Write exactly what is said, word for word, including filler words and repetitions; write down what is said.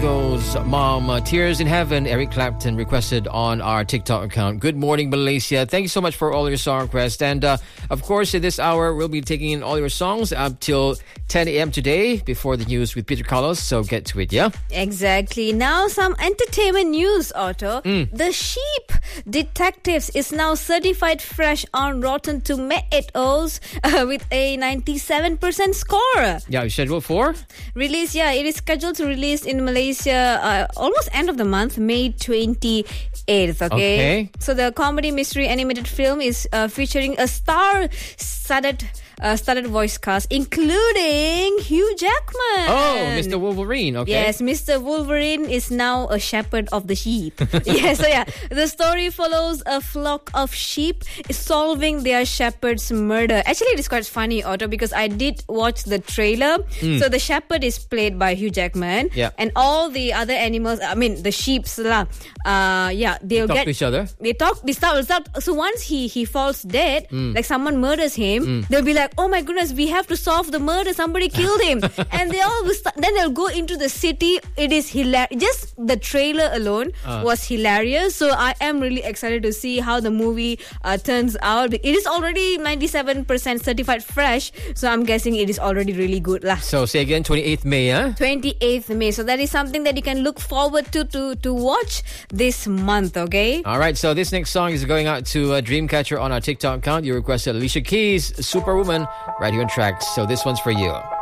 goes Mom, uh, Tears in Heaven. Eric Clapton requested on our TikTok account. Good morning, Malaysia. Thank you so much for all your song requests. And uh, of course, in this hour, we'll be taking in all your songs up till ten a.m. today before the news with Peter Carlos. So get to it, yeah? Exactly. Now, some entertainment news, Otto. Mm. The Sheep Detectives is now certified fresh on Rotten Tomatoes uh, with a ninety-seven percent score. Yeah, you scheduled for? Release, yeah, it is scheduled to release in Malaysia uh, almost end of the month, May twenty-eighth, okay? Okay. So the comedy mystery animated film is uh, featuring a star-studded uh, studded voice cast, including Hugh Jackman. Oh, Mister Wolverine, okay. Yes, Mister Wolverine is now a shepherd of the sheep. Yes, so yeah, the story follows a flock of sheep solving their shepherd's murder. Actually, it is quite funny, Otto, because I did watch the trailer. Mm. So the shepherd is played by Hugh Jackman. Yeah. And all the other animals, I mean, the sheeps, lah, uh, yeah, they'll Talk get... to each other? They talk, they start, start, so once he, he falls dead, Mm. like someone murders him, Mm. they'll be like, oh my goodness, we have to solve the murder, somebody killed him. And they all will start, then they'll go into the city. It is hilarious. Just the trailer alone Uh. was hilarious. So I am really excited to see how the movie uh, turns out. It is already ninety-seven percent certified fresh, so I'm guessing it is already really good lah. So say again, twenty-eighth May, huh? twenty-eighth May. So that is something that you can look forward to to, to watch this month, okay? All right, so this next song is going out to uh, Dreamcatcher on our TikTok account. You requested Alicia Keys, Superwoman, right here on Tracks. So this one's for you.